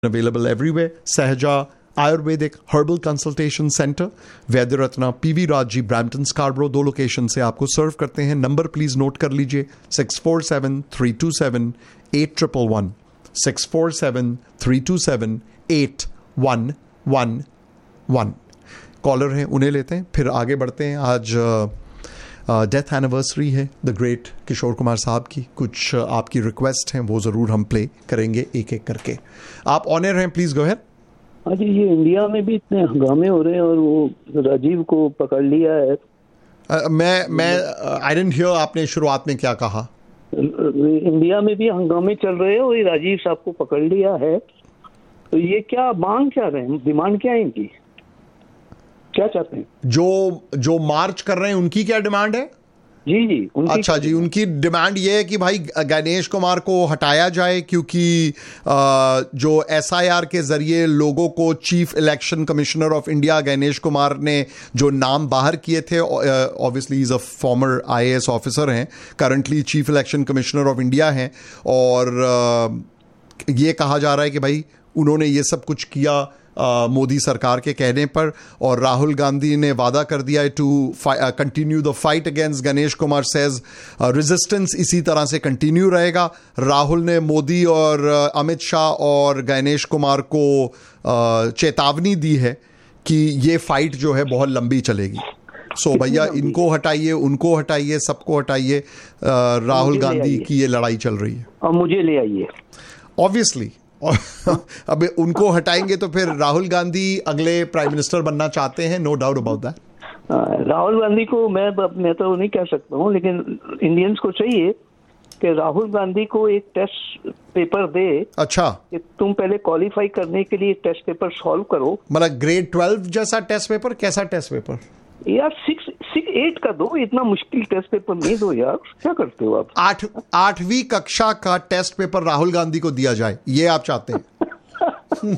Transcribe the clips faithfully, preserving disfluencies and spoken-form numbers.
Available everywhere. Sahaja Ayurvedic Herbal Consultation Center, वैद्य Ratna, PV Raj ji, Brampton, स्कार्बरो, दो location से आपको सर्व करते हैं. नंबर प्लीज नोट कर लीजिए, six four seven three to seven eight triple one, six four seven three to seven eight one one one. Collar हैं, उन्हें लेते हैं, फिर आगे बढ़ते हैं. आज डेथ एनिवर्सरी है द ग्रेट किशोर कुमार साहब की. कुछ uh, आपकी रिक्वेस्ट हैं, वो ज़रूर हम प्ले करेंगे एक एक करके. आप ऑन एयर हैं, प्लीज़ गो अहेड. हाँ जी, ये इंडिया में भी इतने हंगामे हो रहे हैं और वो राजीव को पकड़ लिया है. uh, मैं मैं आई डिडंट हियर आपने शुरुआत में क्या कहा. इंडिया में भी हंगामे चल रहे हैं और ये राजीव साहब को पकड़ लिया है. तो ये क्या मांग क्या रहे हैं, डिमांड क्या है इनकी, क्या चाहते हैं? जो जो मार्च कर रहे हैं उनकी क्या डिमांड है? जी जी उनकी. अच्छा जी, उनकी डिमांड ये है कि भाई गणेश कुमार को हटाया जाए, क्योंकि जो एसआईआर के जरिए लोगों को chief election commissioner of India Ganesh Kumar ने जो नाम बाहर किए थे, obviously is a former IAS officer हैं, currently chief election commissioner of India हैं, और ये कहा जा रहा है कि भाई उन्होंने ये सब कुछ किया Uh, मोदी सरकार के कहने पर. और राहुल गांधी ने वादा कर दिया है to continue the fight against Ganesh Kumar. Says resistance इसी तरह से कंटिन्यू रहेगा. राहुल ने मोदी और uh, अमित शाह और गणेश कुमार को uh, चेतावनी दी है कि ये फाइट जो है बहुत लंबी चलेगी. सो so, भैया इनको हटाइए, उनको हटाइए, सबको हटाइए. uh, राहुल गांधी की ये लड़ाई चल रही है और मुझे ले आइए. ऑब्वियसली अब उनको हटाएंगे तो फिर राहुल गांधी अगले प्राइम मिनिस्टर बनना चाहते हैं, no doubt about that. Rahul Gandhi को मैं मैं तो नहीं कह सकता हूँ, लेकिन इंडियंस को चाहिए कि राहुल गांधी को एक टेस्ट पेपर दे. अच्छा, कि तुम पहले क्वालिफाई करने के लिए टेस्ट पेपर सॉल्व करो. मतलब ग्रेड ट्वेल्व जैसा टेस्ट पेपर. कैसा टेस्ट पेपर यार? सिक्स सिक्स एट का दो, इतना मुश्किल टेस्ट पेपर नहीं दो यार, क्या करते हो आप? आठ आठवीं कक्षा का टेस्ट पेपर राहुल गांधी को दिया जाए, ये आप चाहते हैं?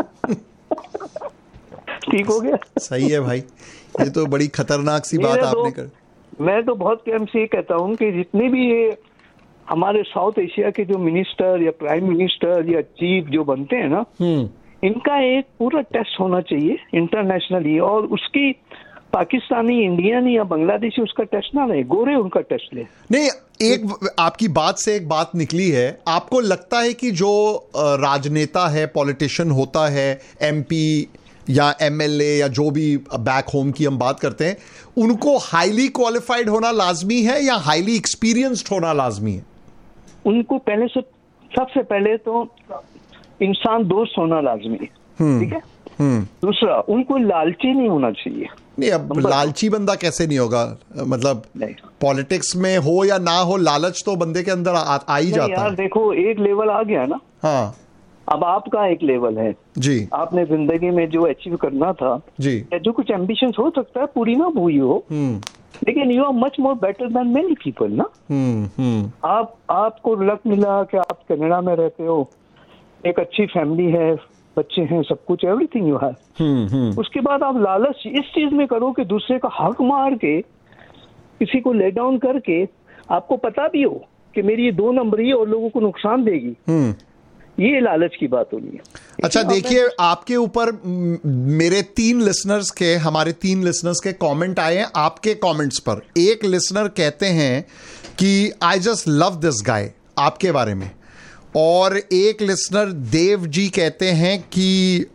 ठीक हो गया. सही है भाई, ये तो बड़ी खतरनाक सी बात आपने कर. मैं तो बहुत टाइम से ये कहता हूँ कि जितने भी ये हमारे साउथ एशिया के जो मिनिस्टर या प्राइम मिनिस्टर या चीफ जो बनते हैं ना, इनका एक पूरा टेस्ट होना चाहिए इंटरनेशनली, और उसकी पाकिस्तानी, इंडियन या बांग्लादेशी उसका टेस्ट ना ले, गोरे उनका टेस्ट ले. नहीं, एक आपकी बात से एक बात निकली है. आपको लगता है कि जो राजनेता है, पॉलिटिशियन होता है, एमपी या एमएलए या जो भी बैक होम की हम बात करते हैं, उनको हाईली क्वालिफाइड होना लाजमी है या हाईली एक्सपीरियंस्ड होना लाजमी है? उनको पहले से सबसे पहले तो इंसान दोस्त होना लाजमी है, ठीक है. दूसरा, उनको लालची नहीं होना चाहिए. नहीं, अब लालची बंदा कैसे नहीं होगा? मतलब पॉलिटिक्स में हो या ना हो, लालच तो बंदे के अंदर आ, आ ही जाता यार है. देखो, एक लेवल आ गया ना. हाँ, अब आपका एक लेवल है जी. आपने जिंदगी में जो अचीव करना था जी, जो कुछ एम्बिशंस हो सकता है पूरी ना हुई हो, लेकिन you are much more better than many people ना. हुँ, हुँ. आप आपको लक मिला कि आप कनाडा में रहते हो, एक अच्छी फैमिली है, बच्चे हैं, सब कुछ, एवरीथिंग यू हैव. उसके बाद आप लालच इस चीज में करो कि दूसरे का हक मार के, किसी को ले डाउन करके, आपको पता भी हो कि मेरी ये दो नंबरी और लोगों को नुकसान देगी, ये लालच की बात होनी है. अच्छा देखिए, आपके ऊपर मेरे तीन लिसनर्स के हमारे तीन लिसनर्स के कमेंट आए हैं आपके कमेंट्स पर. एक लिसनर कहते हैं कि I just love this guy, आपके बारे में. और एक लिसनर देव जी कहते हैं कि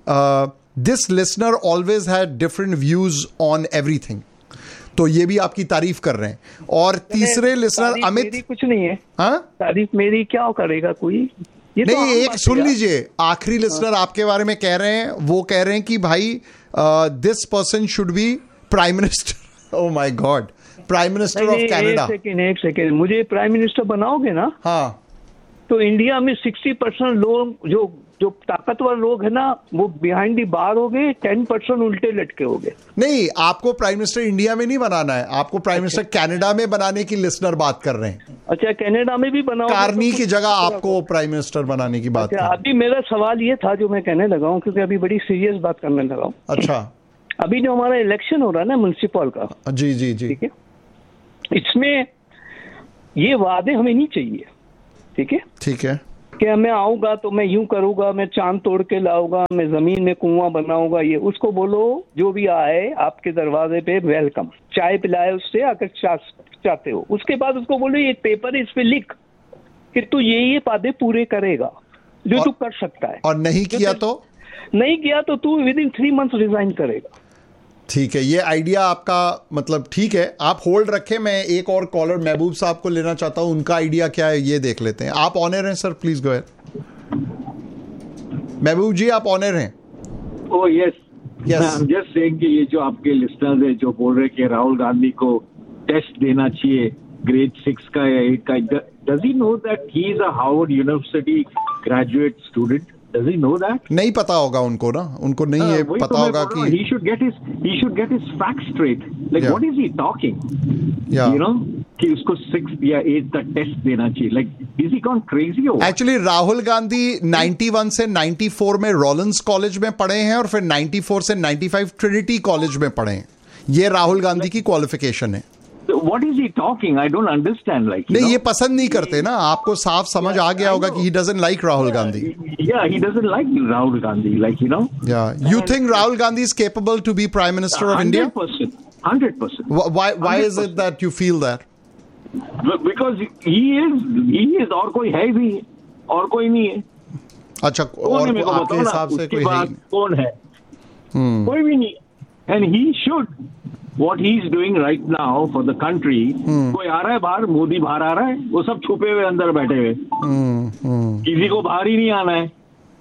this listener always had different views on everything. तो ये भी आपकी तारीफ कर रहे हैं. और तीसरे लिसनर अमित, कुछ नहीं है. हाँ, तारीफ मेरी क्या करेगा कोई? ये नहीं, तो एक सुन लीजिए, आखिरी लिसनर आपके बारे में कह रहे हैं, वो कह रहे हैं कि भाई this person should be prime minister. Oh my God, prime minister of Canada. एक सेकेंड एक सेकेंड मुझे प्राइम मिनिस्टर बनाओगे ना, हाँ, तो इंडिया में सिक्सटी परसेंट लोग, जो जो ताकतवर लोग है ना, वो बिहाइंड दी बार हो गए, टेन परसेंट उल्टे लटके हो गए. नहीं, आपको प्राइम मिनिस्टर इंडिया में नहीं बनाना है, आपको प्राइम मिनिस्टर कनाडा में बनाने की लिसनर बात कर रहे हैं. अच्छा, कनाडा में भी बनाओ, कार्नी की जगह आपको प्राइम मिनिस्टर बनाने की बात. अच्छा, अभी मेरा सवाल ये था जो मैं कहने लगा हूँ, क्योंकि अभी बड़ी सीरियस बात करने लगा हूँ. अच्छा, अभी जो हमारा इलेक्शन हो रहा है ना म्युनिसिपल का, जी जी जी, ठीक है, इसमें ये वादे हमें नहीं चाहिए. ठीक है ठीक है. कि मैं आऊंगा तो मैं यूं करूंगा, मैं चांद तोड़ के लाऊंगा, मैं जमीन में कुआं बनाऊंगा। ये उसको बोलो जो भी आए आपके दरवाजे पे वेलकम, चाय पिलाए उससे आकर चा, चाहते हो। उसके बाद उसको बोलो ये पेपर है, इस पे लिख कि तू ये ये वादे पूरे करेगा जो तू कर सकता है, और नहीं किया तो नहीं किया तो तू with in three months resign करेगा। ठीक है, ये आइडिया आपका मतलब ठीक है, आप होल्ड रखें। मैं एक और कॉलर महबूब साहब को लेना चाहता हूं, उनका आइडिया क्या है ये देख लेते हैं। आप ऑनर हैं सर, प्लीज गो अहेड। महबूब जी आप ऑनर हैं। ओ yes yes, I am just saying कि ये जो आपके लिस्टनर्स है जो बोल रहे हैं कि राहुल गांधी को टेस्ट देना चाहिए ग्रेड सिक्स का या एट का, does he know that he is a Harvard university graduate student? Does he know that? नहीं पता होगा उनको ना, उनको नहीं uh, ये पता होगा कि he should get his he should get his facts straight. Like yeah. what is he talking? Yeah. You know कि उसको सिक्स या एट का टेस्ट देना चाहिए. Like is he gone crazy or? Actually Rahul Gandhi इक्यानवे से चौरानवे में रॉलिंस कॉलेज में पढ़े हैं और फिर चौरानवे से पचानवे ट्रिनिटी कॉलेज में पढ़े हैं। ये राहुल गांधी की क्वालिफिकेशन है। What is he talking? I don't understand. Like नहीं, ये पसंद नहीं करते ना, आपको साफ समझ yeah, आ गया होगा कि he doesn't like Rahul Gandhi. Yeah, he doesn't like Rahul Gandhi. Like you know. Yeah, you and, think Rahul Gandhi is capable to be Prime Minister of India? one hundred percent. one hundred percent. Why? Why one hundred percent. Is it that you feel that? Because he is. He is. और कोई है भी, और कोई नहीं है। अच्छा, और आपके हिसाब से कोई है? कौन है? कोई भी नहीं। And he should. What he is doing right now for the country, hmm. कोई आ रहा है बाहर, मोदी बाहर आ रहा है, वो सब छुपे हुए अंदर बैठे हुए, hmm. Hmm. किसी को बाहर ही नहीं आना है।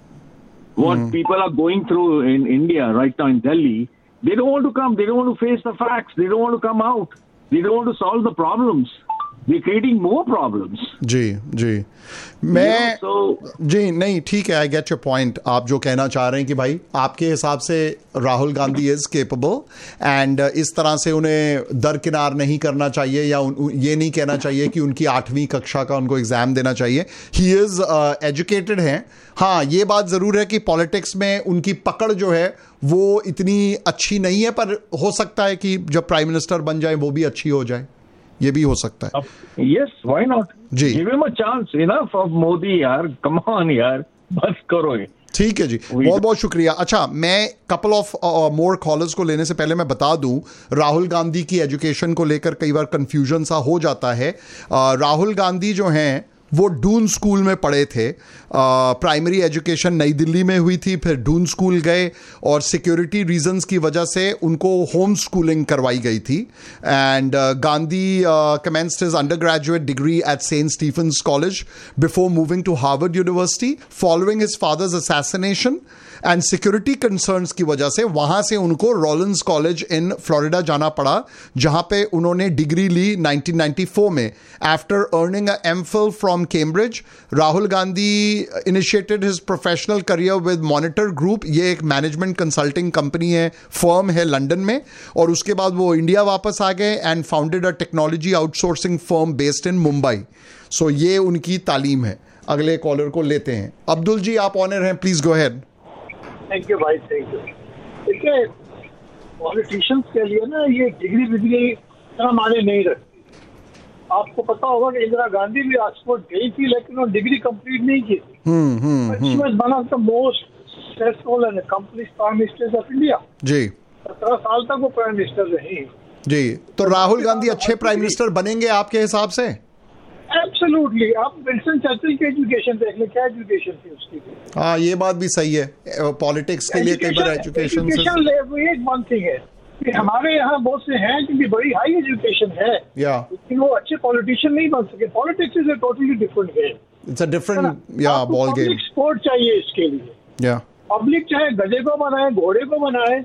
What hmm. people are going through in India right now in Delhi, they don't want to come, they don't want to face the facts, they don't want to come out, they don't want to solve the problems. They're creating more problems. जी जी मैं so, जी नहीं ठीक है, I get your point. आप जो कहना चाह रहे हैं कि भाई आपके हिसाब से Rahul Gandhi is capable and इस तरह से उन्हें दरकिनार नहीं करना चाहिए या उन, ये नहीं कहना चाहिए कि उनकी आठवीं कक्षा का उनको एग्जाम देना चाहिए। ही इज एजुकेटेड हैं। हाँ, ये बात जरूर है कि पॉलिटिक्स में उनकी पकड़ जो है वो इतनी अच्छी नहीं है, पर हो सकता है कि जब प्राइम मिनिस्टर बन जाए वो भी अच्छी हो जाए, ये भी हो सकता है। Yes, why not? Ji, give him a chance. Enough of Modi यार, कम ऑन यार, बस करो ये। ठीक है जी, बहुत बहुत शुक्रिया। अच्छा, मैं कपल ऑफ मोर कॉलर्स को लेने से पहले मैं बता दूं, राहुल गांधी की एजुकेशन को लेकर कई बार कंफ्यूजन सा हो जाता है। uh, राहुल गांधी जो हैं वो डून स्कूल में पढ़े थे। प्राइमरी एजुकेशन नई दिल्ली में हुई थी, फिर डून स्कूल गए और सिक्योरिटी रीजंस की वजह से उनको होम स्कूलिंग करवाई गई थी। And Gandhi commenced his under graduate degree at Saint Stephen's college before moving to Harvard university following his father's assassination and security concerns की वजह से वहां से उनको रॉलिंस कॉलेज इन फ्लोरिडा जाना पड़ा, जहां पे उन्होंने डिग्री ली नाइनटीन नाइंटी फोर में। After earning a MPhil from Cambridge, Rahul Gandhi initiated his professional career with monitor group. ये एक मैनेजमेंट कंसल्टिंग कंपनी है, फर्म है लंदन में, और उसके बाद वो इंडिया वापस आ गए and founded a technology outsourcing firm based in Mumbai. सो ये उनकी तालीम है। अगले कॉलर को लेते हैं। अब्दुल जी आप ऑनर हैं, please go ahead. Thank you भाई, थैंक यू। देखिए, पॉलिटिशियंस के लिए ना ये डिग्री विग्री इतना माने नहीं रखती। आपको पता होगा कि इंदिरा गांधी भी ऑक्सफोर्ड गई थी, लेकिन वो डिग्री कंप्लीट नहीं की थी। She was one of the most successful and accomplished prime minister of India. जी, सत्रह साल तक वो प्राइम मिनिस्टर रही। जी, तो राहुल गांधी अच्छे प्राइम मिनिस्टर बनेंगे आपके हिसाब से? एब्सोल्युटली। आप विंस्टन चर्चिल की एजुकेशन देख लें, क्या एजुकेशन थी उसकी। हाँ, ये बात भी सही है। पॉलिटिक्स के लिए कई बार एजुकेशन एक वन थिंग है कि हमारे यहाँ बहुत से हैं जिनकी बड़ी हाई एजुकेशन है, लेकिन वो अच्छे पॉलिटिशियन नहीं बन सके। Politics is a totally different game. It's a different या बॉल गेम। पब्लिक सपोर्ट चाहिए इसके लिए। या पब्लिक चाहे गधे को बनाए, घोड़े को बनाए,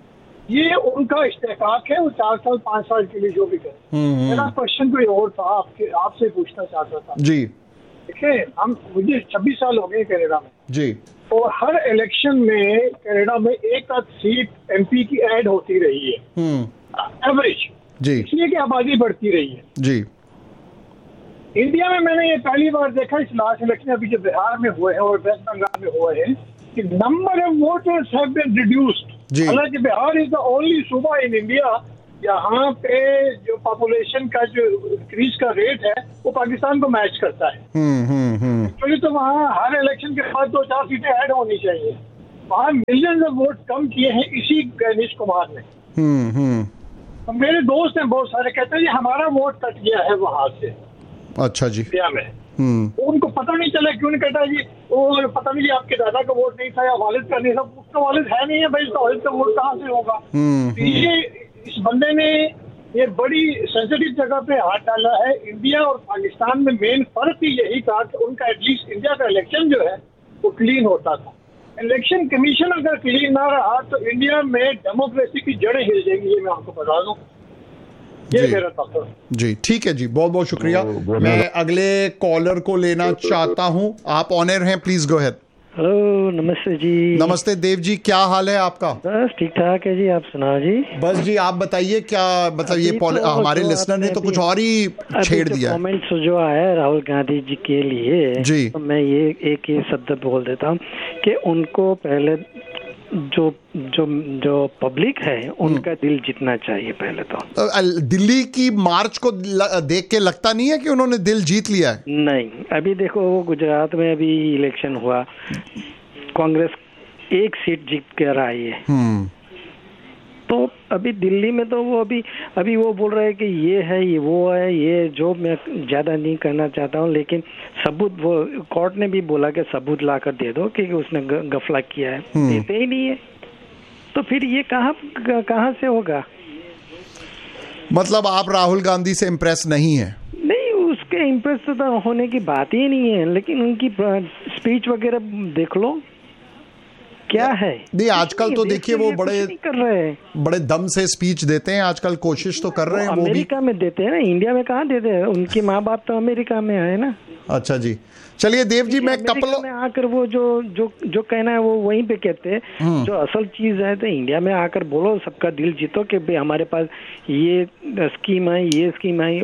ये उनका इस्तेकाक है। वो चार साल पांच साल के लिए जो भी करे। मेरा क्वेश्चन कोई और था, आपके आपसे पूछना चाहता था जी। देखिए, हम मुझे छब्बीस साल हो गए कनाडा में जी, और हर इलेक्शन में कनाडा में एक आध सीट एमपी की ऐड होती रही है एवरेज जी, इसलिए कि आबादी बढ़ती रही है जी। इंडिया में मैंने ये पहली बार देखा इस लास्ट इलेक्शन अभी जो बिहार में हुए हैं और वेस्ट बंगाल में हुए हैं कि number of voters have been reduced. हालांकि बिहार इज द ओनली सूबा इन इंडिया यहाँ पे जो पॉपुलेशन का जो इंक्रीज का रेट है वो पाकिस्तान को मैच करता है। एक्चुअली तो वहाँ हर इलेक्शन के बाद दो चार सीटें ऐड होनी चाहिए। वहाँ मिलियन ऑफ वोट कम किए हैं इसी गणेश कुमार ने। हम्म हम्म तो मेरे दोस्त हैं बहुत सारे, कहते हैं जी हमारा वोट कट गया है वहाँ से। अच्छा जी। इंडिया में हम्म उनको पता नहीं चला, क्यों नहीं कहता जी वो पता नहीं जी आपके दादा का वोट नहीं था या वालिद का नहीं था। उसका वालिद है नहीं है भाई, उसका वालिद का वोट कहाँ से होगा। ये इस बंदे ने ये बड़ी सेंसिटिव जगह पे हाथ डाला है। इंडिया और पाकिस्तान में मेन फर्क ही यही था कि उनका एटलीस्ट इंडिया का इलेक्शन जो है वो क्लीन होता था। इलेक्शन कमीशन अगर क्लीन ना रहा तो इंडिया में डेमोक्रेसी की जड़ें हिल जाएंगी, ये मैं आपको बता दूं। ये मेरा तथ्य जी। ठीक है जी, बहुत बहुत शुक्रिया। मैं अगले कॉलर को लेना चाहता हूं। आप ऑन एयर हैं, प्लीज गो अहेड। हेलो, नमस्ते जी। नमस्ते देव जी, क्या हाल है आपका? बस ठीक ठाक है जी, आप सुनाओ जी। बस जी, आप बताइए क्या मतलब ये तो हमारे लिसनर ने तो कुछ और ही छेड़ दिया। कमेंट्स जो आया राहुल गांधी जी के लिए जी, तो मैं ये एक ही शब्द बोल देता हूँ कि उनको पहले जो जो जो पब्लिक है उनका दिल जीतना चाहिए पहले तो। दिल्ली की मार्च को देख के लगता नहीं है कि उन्होंने दिल जीत लिया है? नहीं, अभी देखो वो गुजरात में अभी इलेक्शन हुआ, कांग्रेस एक सीट जीत कर आई है। तो अभी दिल्ली में तो वो अभी अभी वो बोल रहे हैं कि ये है ये वो है, ये जो मैं ज्यादा नहीं करना चाहता हूँ, लेकिन सबूत वो कोर्ट ने भी बोला कि सबूत ला कर दे दो कि उसने गफला किया है, देते ही नहीं है। तो फिर ये कहाँ कहाँ से होगा? मतलब आप राहुल गांधी से इम्प्रेस नहीं है? नहीं, उसके इम्प्रेस तो होने की बात ही नहीं है, लेकिन उनकी स्पीच वगैरह देख लो क्या है। नहीं, आजकल तो देखिए वो बड़े कर रहे हैं, बड़े दम से स्पीच देते हैं आजकल, कोशिश तो कर रहे हैं। वो अमेरिका में देते हैं ना, इंडिया में कहाँ देते हैं? उनके माँ बाप तो अमेरिका में है ना। अच्छा जी, चलिए देव जी, मैं कपल में आकर वो जो जो जो कहना है वो वहीं पे कहते हैं। जो असल चीज है तो इंडिया में आकर बोलो, सबका दिल जीतो कि भाई हमारे पास ये स्कीम है, ये स्कीम है।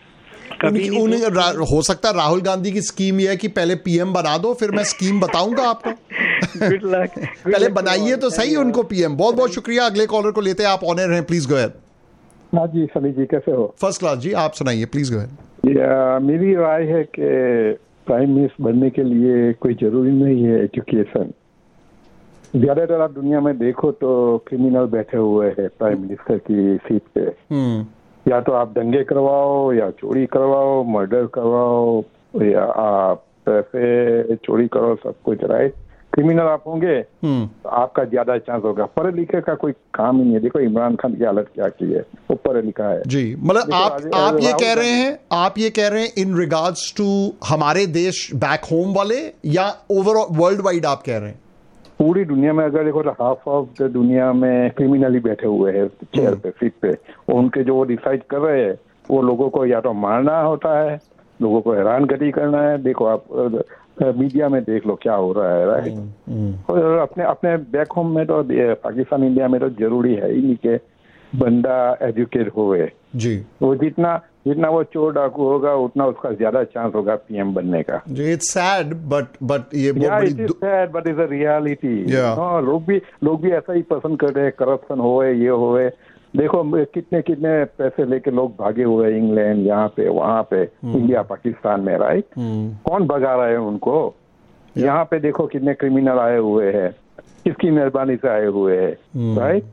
कभी उन, हो सकता है राहुल गांधी की स्कीम ये है कि पहले पीएम बना दो, फिर मैं स्कीम बताऊंगा आपको। Good luck. पहले बनाइए तो सही उनको पीएम। बहुत बहुत शुक्रिया। अगले कॉलर को लेते हैं, आप ऑन एयर हैं, प्लीज गो अहेड। हाँ जी, सनी जी कैसे हो? फर्स्ट क्लास जी, आप सुनाइए, प्लीज गो अहेड। मेरी राय है कि प्राइम मिनिस्टर बनने के लिए कोई जरूरी नहीं है एजुकेशन। ज्यादातर आप दुनिया में देखो तो क्रिमिनल बैठे हुए हैं प्राइम मिनिस्टर की सीट पे। या तो आप दंगे करवाओ, या चोरी करवाओ, मर्डर करवाओ, या आप पैसे चोरी करो, सब कुछ राइट। क्रिमिनल आप होंगे तो आपका ज्यादा चांस होगा। पढ़े लिखे का कोई काम ही नहीं है। देखो इमरान खान की हालत क्या की है, वो पढ़े लिखा है जी। मतलब आप आप ये कह रहे हैं आप ये कह रहे हैं इन रिगार्ड्स टू हमारे देश बैक होम वाले, या ओवरऑल वर्ल्ड वाइड आप कह रहे हैं? पूरी दुनिया में अगर देखो तो हाफ ऑफ द दुनिया में क्रिमिनल ही बैठे हुए हैं चेयर पे, सीट पे। उनके जो वो डिसाइड कर रहे हैं वो लोगों को या तो मारना होता है, लोगों को हैरानगति करना है। देखो आप मीडिया में देख लो क्या हो रहा है राइट। और अपने अपने बैक होम में तो पाकिस्तान इंडिया में तो जरूरी है ही नहीं कि बंदा एजुकेट होवे जी। वो जितना जितना वो चोर डाकू होगा उतना उसका ज्यादा चांस होगा पीएम बनने का। इट्स सैड बट बट ये बहुत बड़ी it is sad but is a reality. लोग भी लोग भी ऐसा ही पसंद करते हैं, करप्शन होए ये होए। देखो कितने कितने पैसे लेके लोग भागे हुए इंग्लैंड, यहाँ पे वहाँ पे, इंडिया पाकिस्तान में राइट। कौन भगा रहा है उनको? यहाँ पे देखो कितने क्रिमिनल आए हुए हैं, किसकी मेहरबानी से आए हुए हैं राइट।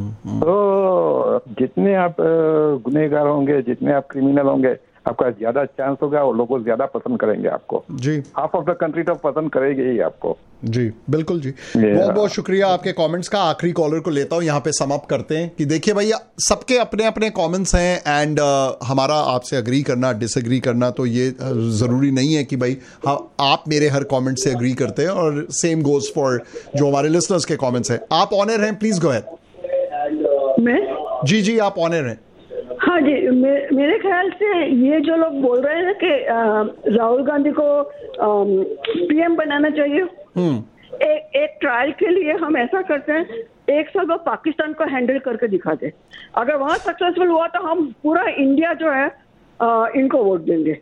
तो जितने आप गुनहगार होंगे, जितने आप क्रिमिनल होंगे, आपका ज्यादा चांस होगा और लोग ज्यादा पसंद करेंगे आपको जी। हाफ ऑफ द कंट्री तो पसंद करेगी ही आपको जी। बिल्कुल जी, बहुत बहुत शुक्रिया आपके कमेंट्स का। आखिरी कॉलर को लेता हूं, यहाँ पे समाप्त करते हैं कि देखिए भैया, सबके अपने अपने कमेंट्स हैं एंड uh, हमारा आपसे अग्री करना, डिसएग्री करना तो ये uh, जरूरी नहीं है कि भाई हाँ आप मेरे हर कमेंट से अग्री करते हैं, और सेम गोज फॉर जो हमारे लिसनर्स के कमेंट्स हैं। आप ऑन एयर हैं, प्लीज गो अहेड। मैं जी जी, आप ऑन एयर हैं। हाँ जी, मे, मेरे ख्याल से ये जो लोग बोल रहे हैं कि राहुल गांधी को पीएम बनाना चाहिए, ए, एक ट्रायल के लिए हम ऐसा करते हैं, एक साल वो पाकिस्तान को हैंडल करके दिखा दे। अगर वहाँ सक्सेसफुल हुआ तो हम पूरा इंडिया जो है आ, इनको वोट देंगे।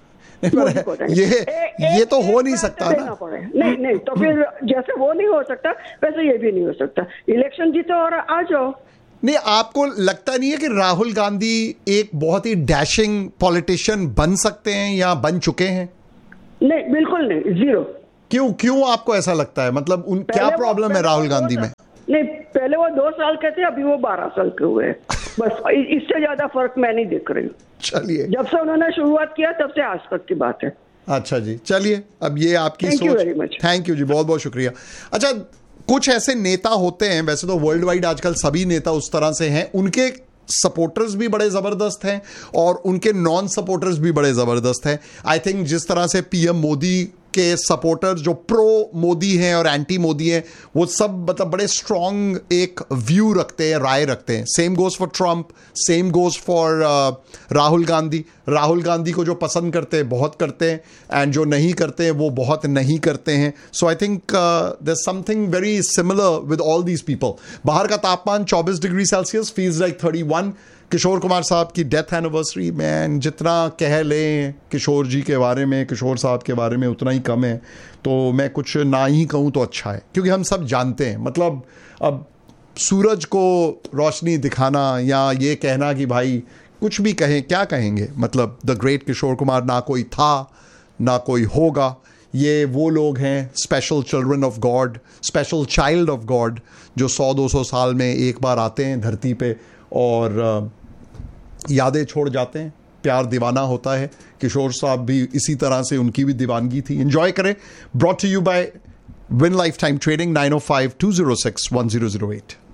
ये ए, ये तो हो नहीं सकता ना। नहीं नहीं, तो फिर जैसे वो नहीं हो सकता वैसे ये भी नहीं हो सकता। इलेक्शन जीतो और आ जाओ। नहीं, आपको लगता नहीं है कि राहुल गांधी एक बहुत ही डैशिंग पॉलिटिशियन बन सकते हैं या बन चुके हैं? नहीं, बिल्कुल नहीं, जीरो। क्यों क्यों आपको ऐसा लगता है? मतलब उन क्या प्रॉब्लम है राहुल गांधी में? नहीं, पहले वो दो साल के थे, अभी वो बारह साल के हुए। बस इससे ज्यादा फर्क मैं नहीं देख रही हूँ। चलिए, जब से उन्होंने शुरुआत किया तब से आज तक की बात है। अच्छा जी, चलिए, अब ये आपकी सोच। Thank you very much. Thank you जी, बहुत बहुत शुक्रिया। अच्छा, कुछ ऐसे नेता होते हैं, वैसे तो वर्ल्ड वाइड आजकल सभी नेता उस तरह से हैं, उनके सपोर्टर्स भी बड़े जबरदस्त हैं और उनके नॉन सपोर्टर्स भी बड़े जबरदस्त हैं। आई थिंक जिस तरह से पीएम मोदी के सपोर्टर्स जो प्रो मोदी हैं और एंटी मोदी हैं, वो सब मतलब बड़े स्ट्रॉन्ग एक व्यू रखते हैं, राय रखते हैं। Same goes for Trump, same goes for Rahul Gandhi. Rahul Gandhi को जो पसंद करते हैं बहुत करते हैं, एंड जो नहीं करते हैं वो बहुत नहीं करते हैं। सो I think there something very similar with all these people. बाहर का तापमान चौबीस degree Celsius, feels like thirty one. Kishore Kumar साहब की डेथ एनिवर्सरी, मैन जितना कह लें किशोर जी के बारे में, किशोर साहब के बारे में, उतना ही कम है। तो मैं कुछ ना ही कहूँ तो अच्छा है, क्योंकि हम सब जानते हैं, मतलब अब सूरज को रोशनी दिखाना या ये कहना कि भाई कुछ भी कहें, क्या कहेंगे, मतलब द ग्रेट किशोर कुमार ना कोई था ना कोई होगा। ये वो लोग हैं, special children of God, special child of God, जो सौ दो सौ साल में एक बार आते हैं धरती पे और यादें छोड़ जाते हैं। प्यार दीवाना होता है। किशोर साहब भी इसी तरह से, उनकी भी दीवानगी थी। एंजॉय करें। Brought to you bye win life time trading, nine O five to zero six one zero zero eight.